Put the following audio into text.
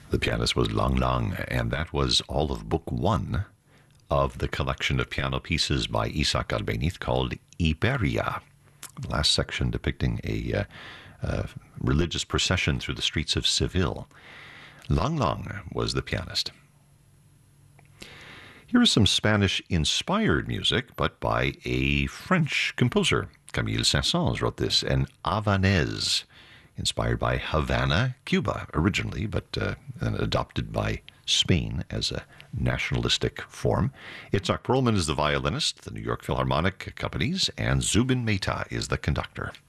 The pianist was Lang Lang, and that was all of Book One of the collection of piano pieces by Isaac Albeniz called Iberia. Last section depicting a religious procession through the streets of Seville. Lang Lang was the pianist. Here is some Spanish-inspired music, but by a French composer. Camille Saint-Saëns wrote this, an Havanaise, inspired by Havana, Cuba, originally, but adopted by Spain as a nationalistic form. Itzhak Perlman is the violinist, the New York Philharmonic accompanies, and Zubin Mehta is the conductor.